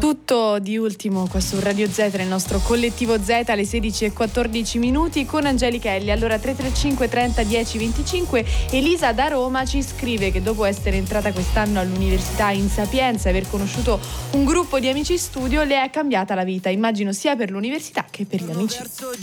Tutto di ultimo qua su Radio Z nel nostro collettivo Z alle 16:14 con Angelica Elli. Allora 335 30 10 25. Elisa da Roma ci scrive che dopo essere entrata quest'anno all'università in Sapienza e aver conosciuto un gruppo di amici studio le è cambiata la vita, immagino sia per l'università che per gli amici.